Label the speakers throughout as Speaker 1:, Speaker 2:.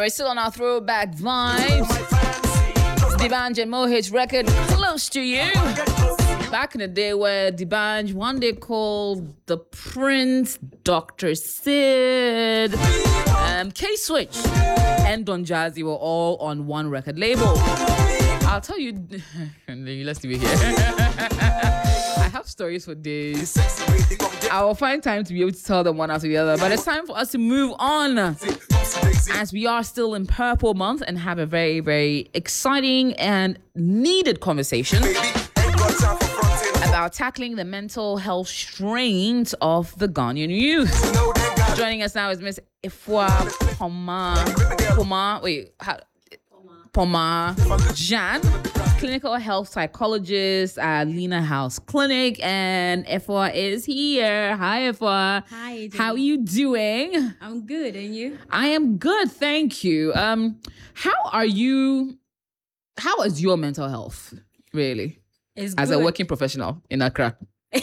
Speaker 1: we're still on our throwback vibes. D'banj and Mohit's record, Close to You. Back in the day where D'banj one day called the Prince, Dr. Sid, K-Switch, and Don Jazzy were all on one record label. I'll tell you, let's leave it here. I have stories for days. I will find time to be able to tell them one after the other, but it's time for us to move on, as we are still in Purple Month and have a very, very exciting and needed conversation about tackling the mental health strains of the Ghanaian youth. Joining us now is Miss Ifua Poma Jan, clinical health psychologist at Lena House Clinic, and Ifua is here. Hi, Ifua.
Speaker 2: Hi.
Speaker 1: How are you doing?
Speaker 2: I'm good, and you?
Speaker 1: I am good, thank you. How is your mental health, really?
Speaker 2: It's
Speaker 1: As
Speaker 2: good.
Speaker 1: a working professional in Accra?
Speaker 2: In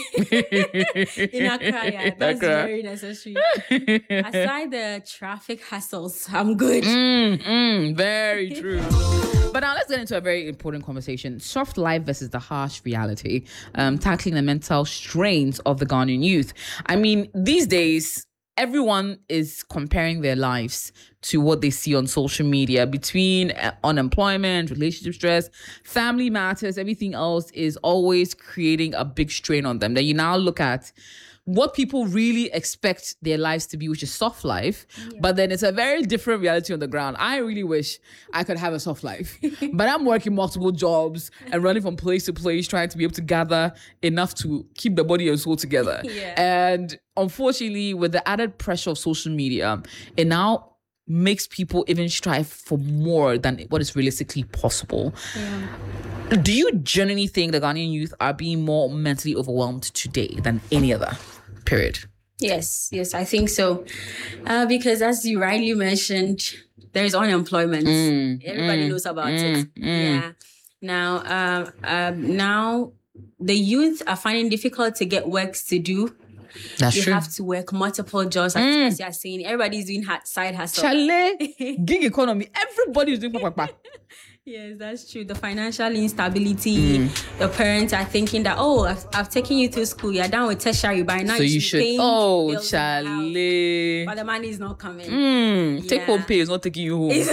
Speaker 2: Accra, yeah, that's very necessary. Aside the traffic hassles, I'm good.
Speaker 1: Very true. But now let's get into a very important conversation. Soft life versus the harsh reality. Tackling the mental strains of the Ghanaian youth. I mean, these days, everyone is comparing their lives to what they see on social media, between unemployment, relationship stress, family matters, everything else is always creating a big strain on them. Then you now look at what people really expect their lives to be, which is soft life, but then it's a very different reality on the ground. I really wish I could have a soft life, but I'm working multiple jobs and running from place to place, trying to be able to gather enough to keep the body and soul together.
Speaker 2: Yeah.
Speaker 1: And unfortunately, with the added pressure of social media, it now makes people even strive for more than what is realistically possible.
Speaker 2: Yeah.
Speaker 1: Do you genuinely think the Ghanaian youth are being more mentally overwhelmed today than any other period?
Speaker 2: Yes, I think so. Because as you rightly mentioned, there is unemployment. Everybody knows about it. Yeah. Now, now the youth are finding it difficult to get works to do.
Speaker 1: That's
Speaker 2: You
Speaker 1: true.
Speaker 2: have to work multiple jobs, as you're saying. Everybody's doing side hustle.
Speaker 1: Chalet, gig economy, everybody is doing papa.
Speaker 2: Yes, that's true. The financial instability, the parents are thinking that, oh, I've taken you to school, you're done with tertiary by now.
Speaker 1: So you should.
Speaker 2: pay
Speaker 1: Oh,
Speaker 2: bills in the house.
Speaker 1: Chalet.
Speaker 2: But the money is not coming.
Speaker 1: Take home pay is not taking you home.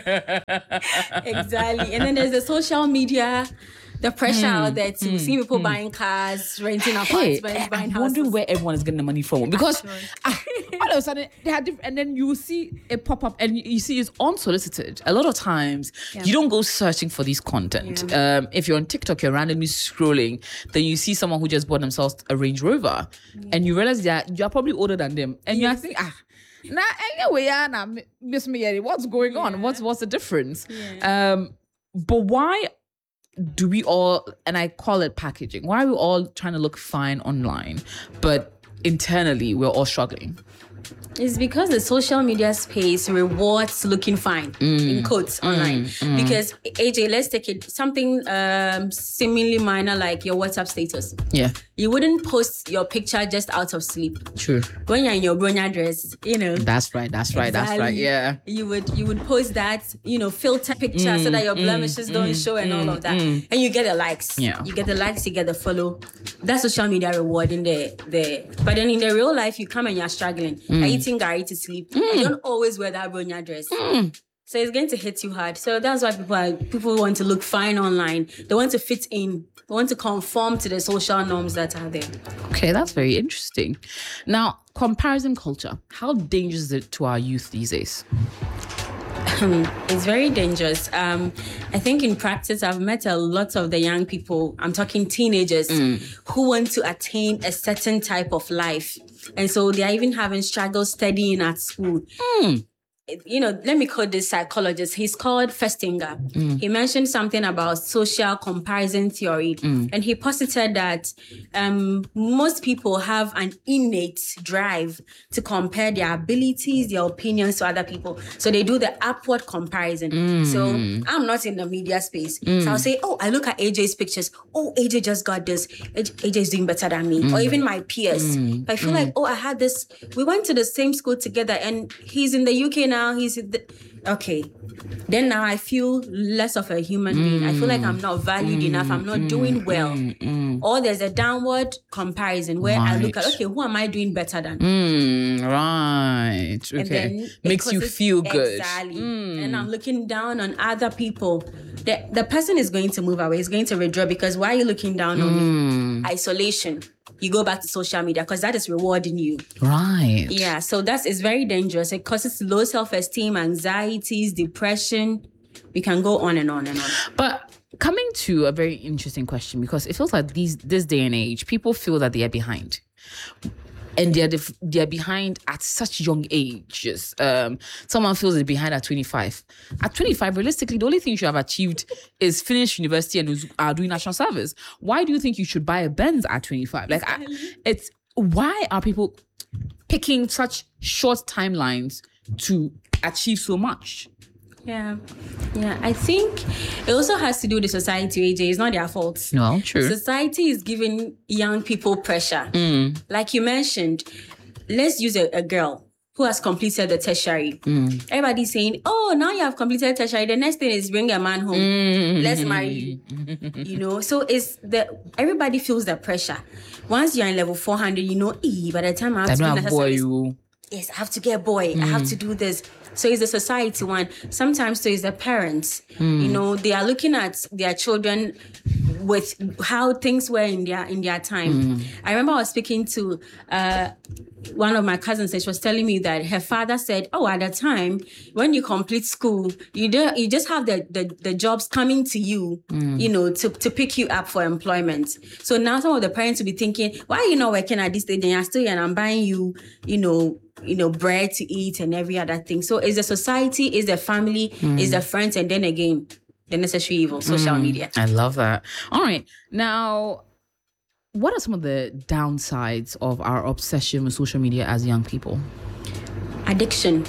Speaker 2: Exactly. And then there's the social media, the pressure out there to see people buying cars, renting apartments, buying
Speaker 1: I'm
Speaker 2: houses.
Speaker 1: wondering where everyone is getting the money from, because all of a sudden they had different, and then you see it pop up, and you see it's unsolicited. A lot of times you don't go searching for these content. If you're on TikTok, you're randomly scrolling, then you see someone who just bought themselves a Range Rover, and you realize that you're probably older than them, and you're thinking, nah, anyway, miss me, what's going on? What's the difference? But why do we all, and I call it packaging, why are we all trying to look fine online, but internally we're all struggling?
Speaker 2: It's because the social media space rewards looking fine, in quotes, online. Because, AJ, let's take it something seemingly minor like your WhatsApp status.
Speaker 1: Yeah,
Speaker 2: You wouldn't post your picture just out of sleep.
Speaker 1: true.
Speaker 2: When you're in your bronya dress,
Speaker 1: That's right.
Speaker 2: Exactly.
Speaker 1: Yeah.
Speaker 2: You would post that, filter picture so that your blemishes don't show and all of that. And you get the likes.
Speaker 1: Yeah.
Speaker 2: You get the likes, you get the follow. That's social media rewarding the but then in the real life you come and you're struggling. You're eating gari to sleep. You don't always wear that bronya dress. So it's going to hit you hard. So that's why people want to look fine online. They want to fit in. They want to conform to the social norms that are there.
Speaker 1: Okay, that's very interesting. Now, comparison culture. How dangerous is it to our youth these days?
Speaker 2: It's very dangerous. I think in practice, I've met a lot of the young people, I'm talking teenagers, who want to attain a certain type of life. And so they are even having struggles studying at school. Let me quote this psychologist. He's called Festinger. He mentioned something about social comparison theory. And he posited that most people have an innate drive to compare their abilities, their opinions to other people. So they do the upward comparison. So I'm not in the media space. So I'll say, oh, I look at AJ's pictures. Oh, AJ just got this. AJ is doing better than me. Or even my peers. I feel like, oh, I had this. We went to the same school together and he's in the UK now. okay, then now I feel less of a human being. I feel like I'm not valued enough. I'm not doing well. Or there's a downward comparison where I look at, okay, who am I doing better than?
Speaker 1: Right. Okay.
Speaker 2: And then
Speaker 1: makes you feel good.
Speaker 2: Exactly. And I'm looking down on other people. The person is going to move away. It's going to withdraw because why are you looking down on me? Isolation. You go back to social media because that is rewarding you.
Speaker 1: Right.
Speaker 2: Yeah. So it's very dangerous. It causes low self-esteem, anxieties, depression. We can go on and on and on.
Speaker 1: But coming to a very interesting question, because it feels like this day and age, people feel that they are behind. And they're behind at such young ages. Someone feels they're behind at 25. At 25, realistically, the only thing you should have achieved is finish university and doing national service. Why do you think you should buy a Benz at 25? Like, why are people picking such short timelines to achieve so much?
Speaker 2: Yeah. I think it also has to do with the society, AJ. It's not their fault.
Speaker 1: No, true.
Speaker 2: Society is giving young people pressure. Like you mentioned, let's use a girl who has completed the tertiary. Everybody's saying, oh, now you have completed tertiary. The next thing is bring a man home. Let's marry you. So everybody feels the pressure. Once you're in level 400, by the time I have to do necessary. Yes, I have to get a boy. I have to do this. So it's the society one. Sometimes so it's the parents. They are looking at their children with how things were in their time. I remember I was speaking to one of my cousins, and she was telling me that her father said, oh, at the time when you complete school, you just have the jobs coming to you, to pick you up for employment. So now some of the parents will be thinking, why are you not working at this stage? And you're still and I'm buying you, bread to eat and every other thing. So it's the society, it's the family, it's the friends, and then again, the necessary evil, social media.
Speaker 1: I love that. All right. Now, what are some of the downsides of our obsession with social media as young people?
Speaker 2: Addiction.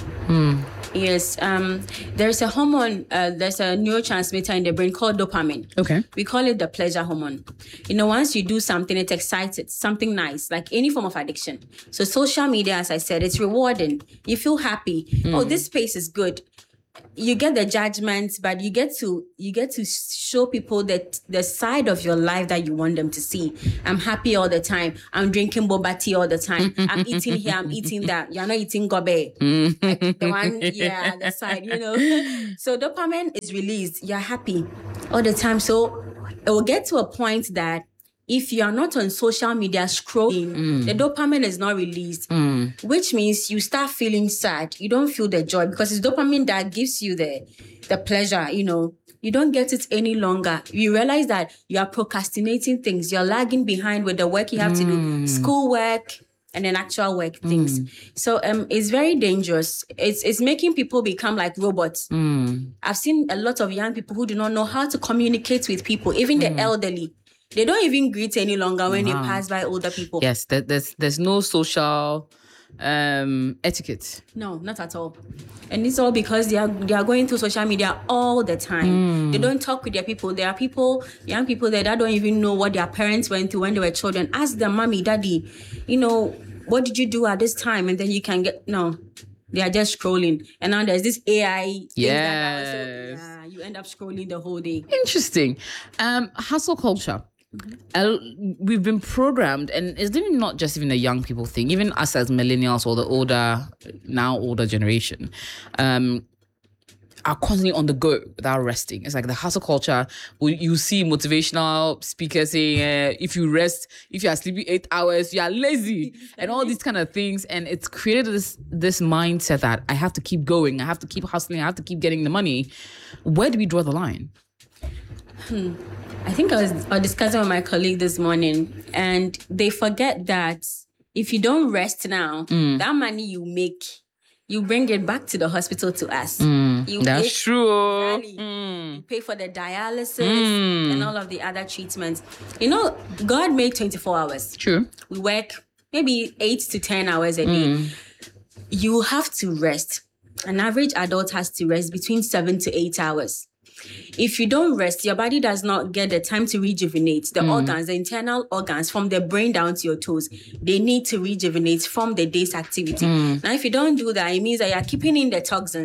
Speaker 2: Yes. There's a hormone, there's a neurotransmitter in the brain called dopamine.
Speaker 1: Okay.
Speaker 2: We call it the pleasure hormone. Once you do something, it excites it, something nice, like any form of addiction. So social media, as I said, it's rewarding. You feel happy. Oh, this space is good. You get the judgment, but you get to show people that the side of your life that you want them to see. I'm happy all the time. I'm drinking boba tea all the time. I'm eating here. I'm eating that. You're not eating gobe. Like the one, at the side, So dopamine is released. You're happy all the time. So it will get to a point that if you are not on social media scrolling, the dopamine is not released, which means you start feeling sad. You don't feel the joy because it's dopamine that gives you the pleasure, You don't get it any longer. You realize that you are procrastinating things. You're lagging behind with the work you have to do, schoolwork, and then actual work things. So it's very dangerous. It's making people become like robots. I've seen a lot of young people who do not know how to communicate with people, even the elderly. They don't even greet any longer when they pass by older people.
Speaker 1: Yes, there's no social etiquette.
Speaker 2: No, not at all. And it's all because they are going through social media all the time. They don't talk with their people. There are young people that don't even know what their parents went through when they were children. Ask their mommy, daddy, what did you do at this time? And then you can they are just scrolling. And now there's this AI.
Speaker 1: Yes.
Speaker 2: You end up scrolling the whole day.
Speaker 1: Interesting. Hustle culture. We've been programmed, and it's not just even a young people thing, even us as millennials or the older generation, are constantly on the go without resting. It's like the hustle culture. You see motivational speakers saying, if you are sleeping 8 hours, you are lazy, and all these kind of things. And it's created this mindset that I have to keep going, I have to keep hustling, I have to keep getting the money. Where do we draw the line?
Speaker 2: I think I was discussing with my colleague this morning, and they forget that if you don't rest now, that money you make, you bring it back to the hospital to us.
Speaker 1: That's true.
Speaker 2: You pay for the dialysis and all of the other treatments. God made 24 hours.
Speaker 1: True.
Speaker 2: We work maybe 8 to 10 hours a day. You have to rest. An average adult has to rest between 7 to 8 hours. If you don't rest, your body does not get the time to rejuvenate. The organs, the internal organs, from the brain down to your toes, they need to rejuvenate from the day's activity. Now, if you don't do that, it means that you're keeping in the toxins.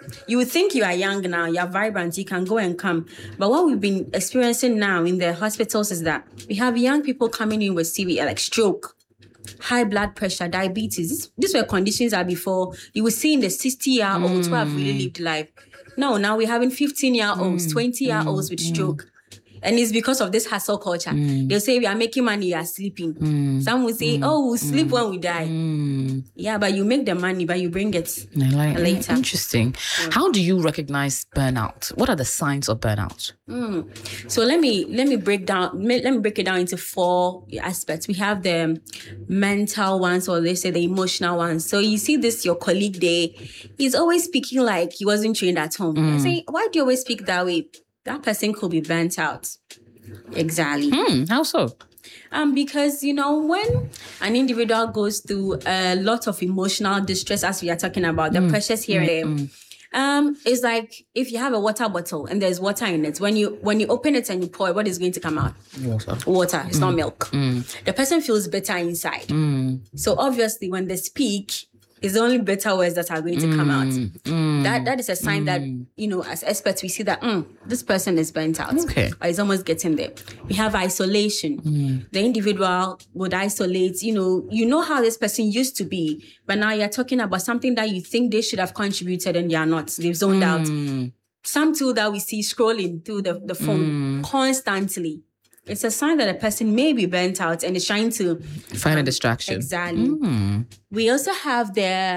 Speaker 2: You would think you are young now, you're vibrant, you can go and come. But what we've been experiencing now in the hospitals is that we have young people coming in with CVA, like stroke, high blood pressure, diabetes. These were conditions that before you would see in the 60-year-olds who have really lived life. No, now we're having 15-year-olds, 20-year-olds with stroke. And it's because of this hustle culture. They'll say, we are making money, you are sleeping. Some will say, oh, we'll sleep when we die. Yeah, but you make the money, but you bring it later.
Speaker 1: Interesting. Yeah. How do you recognize burnout? What are the signs of burnout?
Speaker 2: So let me break it down into 4 aspects. We have the mental ones, or they say the emotional ones. So you see this, your colleague there, he's always speaking like he wasn't trained at home. I say, why do you always speak that way? That person could be burnt out. Exactly.
Speaker 1: How so?
Speaker 2: Because, when an individual goes through a lot of emotional distress, as we are talking about, the pressures here and there, it's like if you have a water bottle and there's water in it, when you open it and you pour it, what is going to come out? Water. It's not milk. The person feels bitter inside. So obviously when they speak, it's the only better words that are going to come out. That is a sign that, as experts, we see that this person is burnt out.
Speaker 1: Okay.
Speaker 2: Or is almost getting there. We have isolation. The individual would isolate, you know how this person used to be, but now you're talking about something that you think they should have contributed and they are not. They've zoned out. Some tool that we see scrolling through the phone constantly. It's a sign that a person may be burnt out and is trying to
Speaker 1: find a distraction.
Speaker 2: Exactly. We also have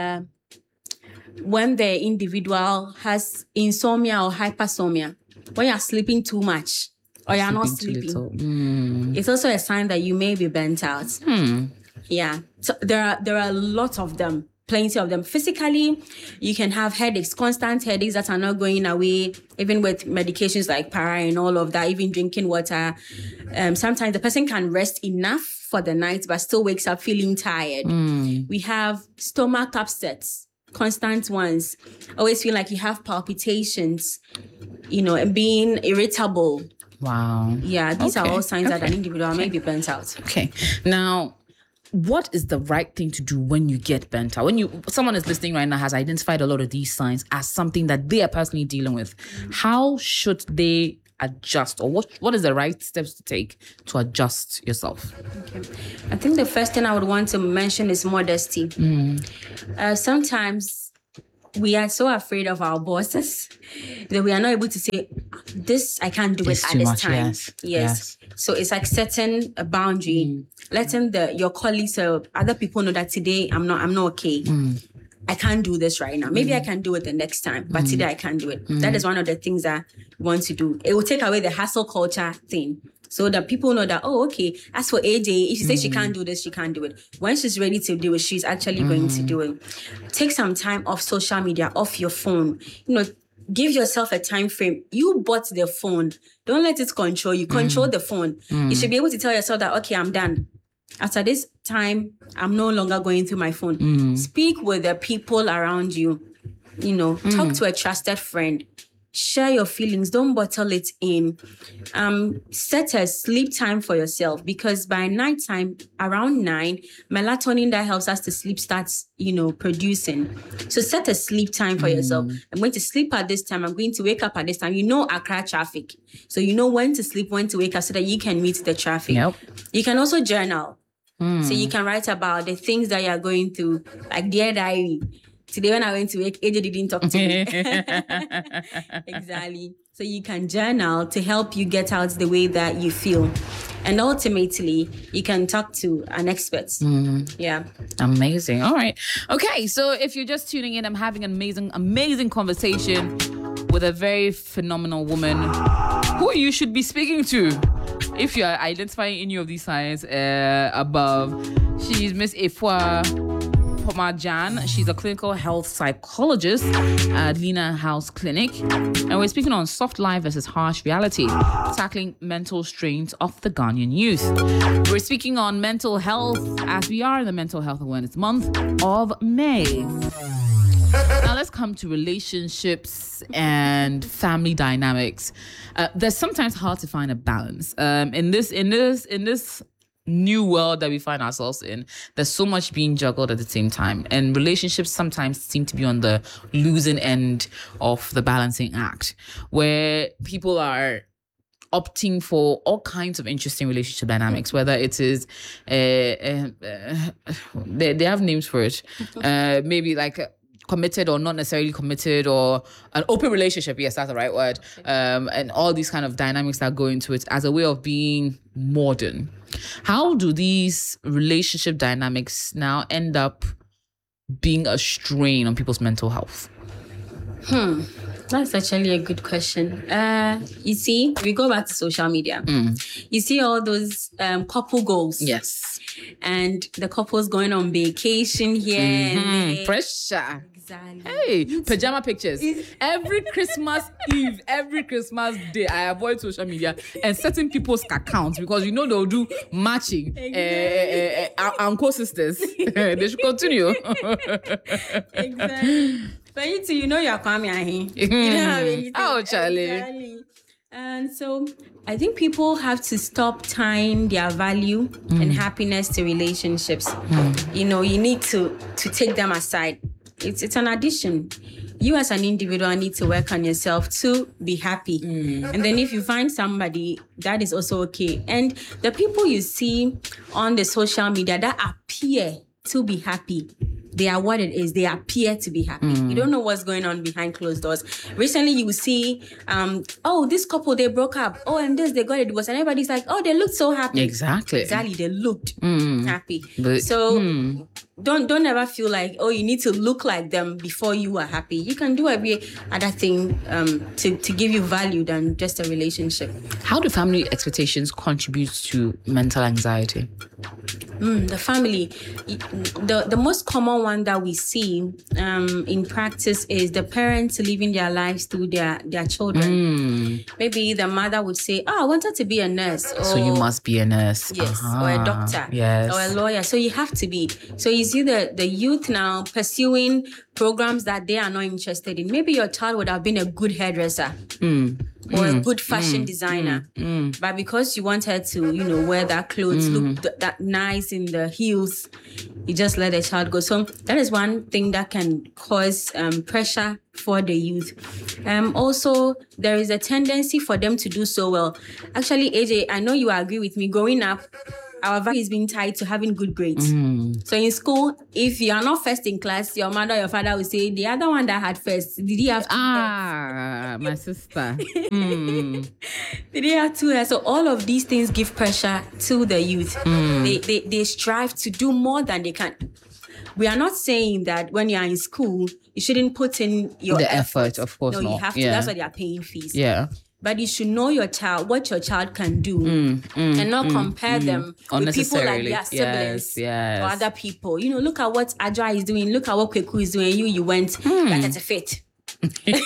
Speaker 2: when the individual has insomnia or hypersomnia, when you're sleeping too much or you're not sleeping. It's also a sign that you may be burnt out. Yeah. So there are a lot of them. Plenty of them. Physically, you can have headaches, constant headaches that are not going away, even with medications like para and all of that, even drinking water. Sometimes the person can rest enough for the night, but still wakes up feeling tired. We have stomach upsets, constant ones. Always feel like you have palpitations, and being irritable.
Speaker 1: Wow.
Speaker 2: Yeah, these are all signs that an individual may be burnt out.
Speaker 1: Okay. Now, what is the right thing to do when you get burnt out? When someone is listening right now has identified a lot of these signs as something that they are personally dealing with, how should they adjust, or what is the right steps to take to adjust yourself?
Speaker 2: Okay. I think the first thing I would want to mention is modesty. Sometimes we are so afraid of our bosses that we are not able to say, this, I can't do it at this time. Yes. So it's like setting a boundary, letting your colleagues or other people know that today I'm not okay. I can't do this right now. Maybe I can do it the next time, but today I can't do it. That is one of the things I want to do. It will take away the hustle culture thing. So that people know that, okay, as for AJ, if she says she can't do this, she can't do it. When she's ready to do it, she's actually going to do it. Take some time off social media, off your phone. Give yourself a time frame. You bought the phone. Don't let it control you. Control the phone. You should be able to tell yourself that, okay, I'm done. After this time, I'm no longer going through my phone. Speak with the people around you. Talk to a trusted friend. Share your feelings. Don't bottle it in. Set a sleep time for yourself, because by nighttime, around 9, melatonin that helps us to sleep starts, producing. So set a sleep time for yourself. I'm going to sleep at this time. I'm going to wake up at this time. Accra traffic. So you know when to sleep, when to wake up, so that you can meet the traffic.
Speaker 1: Yep.
Speaker 2: You can also journal. So you can write about the things that you're going through, like Dear Diary. Today when I went to work, AJ didn't talk to me. Exactly. So you can journal to help you get out the way that you feel. And ultimately, you can talk to an expert. Yeah.
Speaker 1: Amazing. All right. Okay. So if you're just tuning in, I'm having an amazing conversation with a very phenomenal woman who you should be speaking to if you are identifying any of these signs above. She's Miss Efua Pomajan. She's a clinical health psychologist at Lena House Clinic. And we're speaking on soft life versus harsh reality, tackling mental strains of the Ghanaian youth. We're speaking on mental health as we are in the Mental Health Awareness Month of May. Now let's come to relationships and family dynamics. There's sometimes hard to find a balance. In this new world that we find ourselves in, there's so much being juggled at the same time, and relationships sometimes seem to be on the losing end of the balancing act, where people are opting for all kinds of interesting relationship dynamics, whether it is they have names for it, maybe like committed or not necessarily committed, or an open relationship. Yes, that's the right word. And all these kind of dynamics that go into it as a way of being modern. How do these relationship dynamics now end up being a strain on people's mental health?
Speaker 2: That's actually a good question. You see, we go back to social media. You see all those couple goals.
Speaker 1: Yes.
Speaker 2: And the couples going on vacation here. And there.
Speaker 1: Pressure.
Speaker 2: Exactly.
Speaker 1: Hey, pajama pictures. Every Christmas Eve, every Christmas day, I avoid social media and certain people's accounts because they'll do matching. Uncle sisters. They should continue.
Speaker 2: Exactly. But you're coming here. You don't have anything.
Speaker 1: Oh, Charlie.
Speaker 2: Exactly. And so I think people have to stop tying their value and happiness to relationships. You need to take them aside. It's an addition. You as an individual need to work on yourself to be happy. And then if you find somebody, that is also okay. And the people you see on the social media that appear to be happy, they are what it is. They appear to be happy. You don't know what's going on behind closed doors. Recently, you will see, this couple, they broke up. Oh, and they got a divorce. And everybody's like, oh, they looked so happy.
Speaker 1: Exactly.
Speaker 2: They looked happy. But, don't ever feel like, oh, you need to look like them before you are happy. You can do every other thing to give you value than just a relationship.
Speaker 1: How do family expectations contribute to mental anxiety?
Speaker 2: The family, the most common one that we see in practice is the parents living their lives through their children. Maybe the mother would say, I wanted to be a nurse.
Speaker 1: So you must be a nurse.
Speaker 2: Yes, or a doctor.
Speaker 1: Yes.
Speaker 2: Or a lawyer. So you have to be. So you see the youth now pursuing programs that they are not interested in. Maybe your child would have been a good hairdresser. Or a good fashion designer. But because you want her to, wear that clothes, look that nice in the heels, you just let the child go. So that is one thing that can cause pressure for the youth. Also, there is a tendency for them to do so well. Actually, AJ, I know you agree with me. Growing up, our value is being tied to having good grades. So in school, if you are not first in class, your mother or your father will say, the other one that had first, did he have two heads?
Speaker 1: My sister.
Speaker 2: Did he have two heads? So all of these things give pressure to the youth. They strive to do more than they can. We are not saying that when you are in school, you shouldn't put in the effort. Of course, no, you have to. Yeah. That's why they are paying fees.
Speaker 1: Yeah.
Speaker 2: But you should know your child, what your child can do, and not compare them with people like their siblings or other people. Look at what Adra is doing. Look at what Kweku is doing. You went, like it's a fit.
Speaker 1: Oh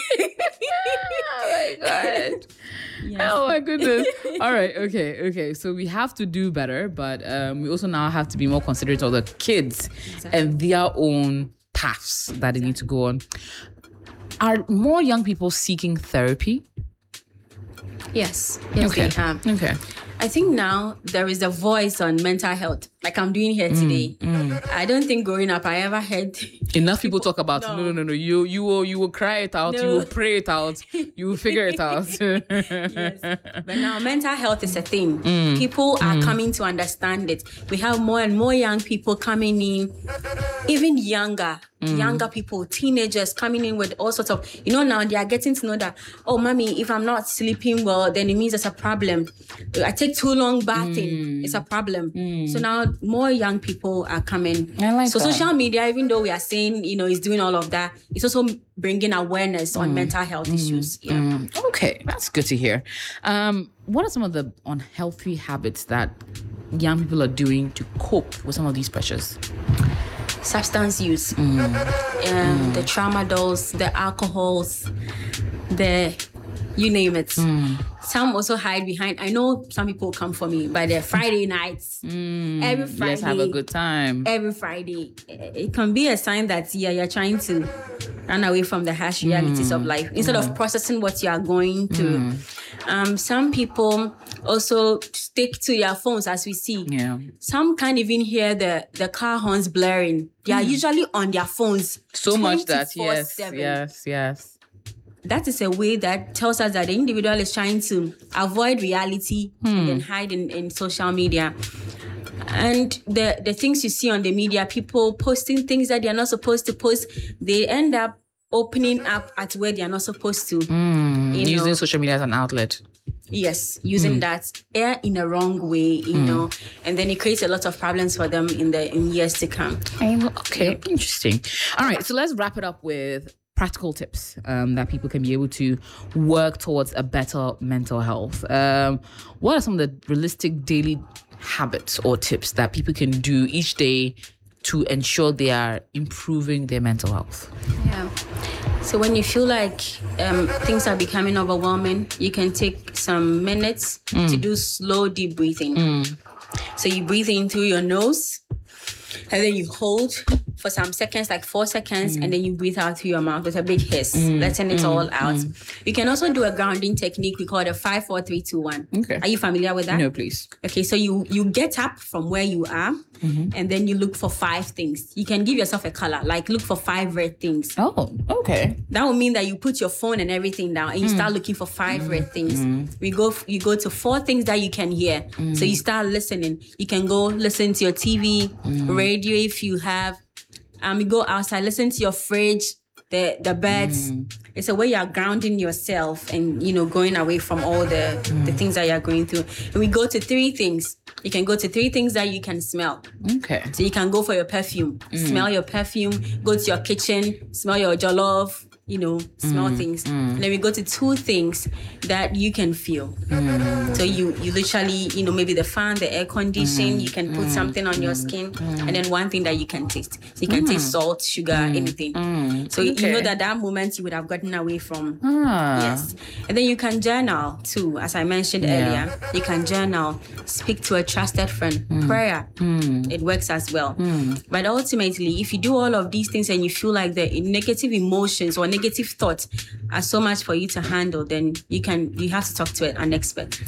Speaker 1: my God. Yes. Oh my goodness. All right. Okay. So we have to do better, but we also now have to be more considerate of the kids and their own paths that they need to go on. Are more young people seeking therapy?
Speaker 2: Yes, they have.
Speaker 1: Okay.
Speaker 2: I think now there is a voice on mental health, like I'm doing here today. I don't think growing up I ever heard
Speaker 1: enough people talk about no. You will cry it out, you will pray it out, you will figure it out.
Speaker 2: Yes. But now mental health is a thing. People are coming to understand it. We have more and more young people coming in, even younger people, teenagers coming in with all sorts of, now they are getting to know that, oh, mommy, if I'm not sleeping well, then it means it's a problem. I take too long bathing, it's a problem. So now more young people are coming.
Speaker 1: I like that.
Speaker 2: Social media, even though we are saying, is doing all of that, it's also bringing awareness on mental health issues. Yeah.
Speaker 1: Okay, that's good to hear. What are some of the unhealthy habits that young people are doing to cope with some of these pressures?
Speaker 2: Substance use, the tramadol, the alcohols, you name it. Some also hide behind. I know some people come for me by their Friday nights. Every Friday.
Speaker 1: Let's have a good time.
Speaker 2: Every Friday. It can be a sign that you're trying to run away from the harsh realities of life instead of processing what you are going through. Some people also stick to their phones, as we see.
Speaker 1: Yeah.
Speaker 2: Some can't even hear the car horns blaring. They are usually on their phones.
Speaker 1: So much that, yes,
Speaker 2: 24/7.
Speaker 1: yes.
Speaker 2: That is a way that tells us that the individual is trying to avoid reality and then hide in social media. And the things you see on the media, people posting things that they're not supposed to post, they end up opening up at where they're not supposed to.
Speaker 1: Using social media as an outlet.
Speaker 2: Yes, using that in a wrong way, you know, and then it creates a lot of problems for them in years to come.
Speaker 1: Okay, interesting. All right, so let's wrap it up with practical tips that people can be able to work towards a better mental health. What are some of the realistic daily habits or tips that people can do each day to ensure they are improving their mental health?
Speaker 2: Yeah. So when you feel like things are becoming overwhelming, you can take some minutes to do slow, deep breathing. So you breathe in through your nose, and then you hold for some seconds, like 4 seconds, and then you breathe out through your mouth with a big hiss, letting it all out. You can also do a grounding technique we call the 5, 4, 3, 2, 1.
Speaker 1: Okay.
Speaker 2: Are you familiar with that?
Speaker 1: No, please.
Speaker 2: Okay, so you get up from where you are, and then you look for 5 things. You can give yourself a color, like look for 5 red things.
Speaker 1: Oh, okay.
Speaker 2: That will mean that you put your phone and everything down, and you start looking for 5 red things. You go to 4 things that you can hear. So you start listening. You can go listen to your TV, radio if you have. You go outside, listen to your fridge, the birds. It's a way you're grounding yourself and, you know, going away from all the things that you're going through. And we go to 3 things. You can go to 3 things that you can smell.
Speaker 1: Okay.
Speaker 2: So you can go for your perfume. Smell your perfume. Go to your kitchen. Smell your jollof. You know, small things. And then we go to 2 things that you can feel. So you literally, you know, maybe the fan, the air condition, you can put something on your skin. And then 1 thing that you can taste. So you can taste salt, sugar, anything. So you know that moment you would have gotten away from. Yes. And then you can journal too. As I mentioned earlier, you can journal, speak to a trusted friend, prayer. It works as well. But ultimately, if you do all of these things and you feel like the negative emotions or negative thoughts are so much for you to handle, then you have to talk to an expert.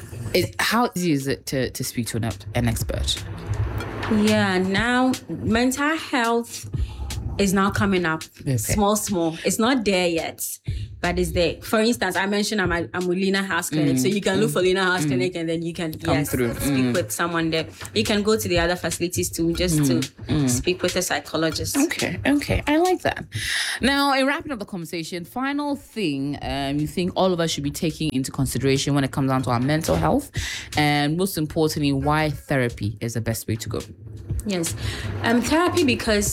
Speaker 1: How easy is it to speak to an expert?
Speaker 2: Yeah, now mental health is now coming up.
Speaker 1: Okay.
Speaker 2: Small. It's not there yet, but it's there. For instance, I mentioned I'm with Lena House Clinic, so you can look for Lena House Clinic and then you can speak with someone there. You can go to the other facilities too, just to speak with a psychologist.
Speaker 1: Okay, I like that. Now, in wrapping up the conversation, final thing you think all of us should be taking into consideration when it comes down to our mental health, and most importantly, why therapy is the best way to go?
Speaker 2: Yes, therapy, because